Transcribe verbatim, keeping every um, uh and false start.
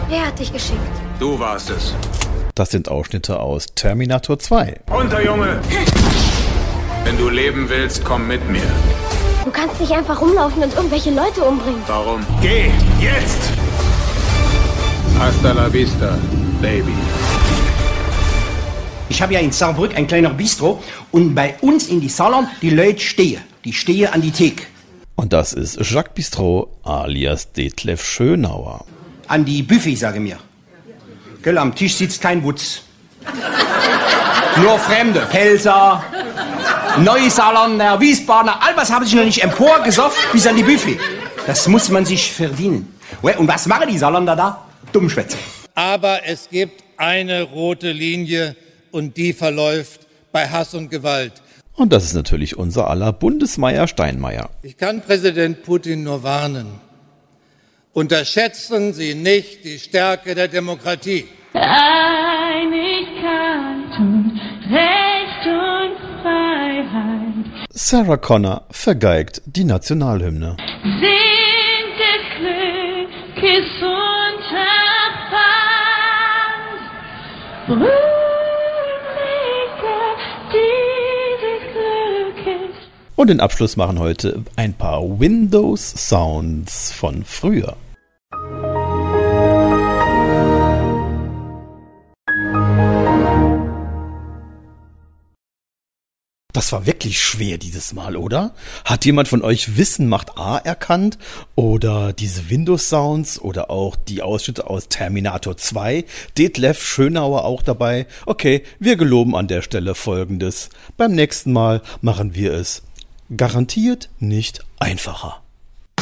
Wer hat dich geschickt? Du warst es. Das sind Ausschnitte aus Terminator zwei. Runter, Junge! Wenn du leben willst, komm mit mir. Du kannst nicht einfach rumlaufen und irgendwelche Leute umbringen. Warum? Geh, jetzt! Hasta la vista, Baby. Ich habe ja in Saarbrück ein kleiner Bistro und bei uns in die Salon die Leute stehen. Die stehen an die Theke. Und das ist Jacques Bistro alias Detlef Schönauer. An die Buffet, sage mir. Gell, am Tisch sitzt kein Wutz. Nur Fremde. Pelzer, Neusalander, Wiesbadener, all was haben sich noch nicht emporgesoffen bis an die Buffet. Das muss man sich verdienen. Und was machen die Saarländer da? Dummschwätze. Aber es gibt eine rote Linie und die verläuft bei Hass und Gewalt. Und das ist natürlich unser aller Bundesmeier Steinmeier. Ich kann Präsident Putin nur warnen. Unterschätzen Sie nicht die Stärke der Demokratie. Einigkeit und Recht und Freiheit. Sarah Connor vergeigt die Nationalhymne. Sind des Glückes Unterpfand. Brünnige dieses Glückes. Und den Abschluss machen heute ein paar Windows-Sounds von früher. Das war wirklich schwer dieses Mal, oder? Hat jemand von euch Wissen macht A erkannt? Oder diese Windows-Sounds oder auch die Ausschnitte aus Terminator zwei? Detlef Schönauer auch dabei? Okay, wir geloben an der Stelle Folgendes. Beim nächsten Mal machen wir es garantiert nicht einfacher.